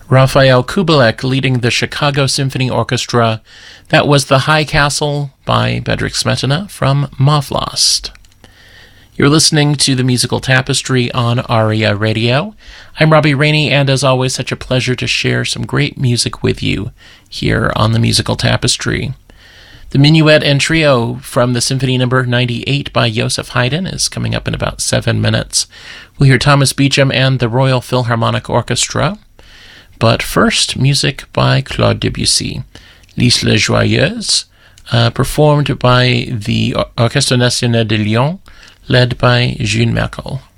Raphael Kubelik leading the Chicago Symphony Orchestra. That was The High Castle by Bedřich Smetana from Mavlast. You're listening to the Musical Tapestry on ARIA Radio. I'm Robbie Rainey, and as always, such a pleasure to share some great music with you here on the Musical Tapestry. The Minuet and Trio from the Symphony No. 98 by Joseph Haydn is coming up in about 7 minutes. We'll hear Thomas Beecham and the Royal Philharmonic Orchestra. But first, music by Claude Debussy, L'Isle Joyeuse, performed by the Orchestre National de Lyon, led by June Merkel.